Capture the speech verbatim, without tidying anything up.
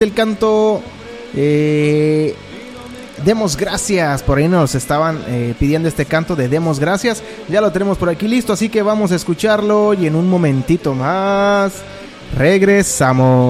El canto eh, Demos Gracias. Por ahí nos estaban eh, pidiendo este canto de Demos Gracias. Ya lo tenemos por aquí listo, así que vamos a escucharlo y en un momentito más regresamos.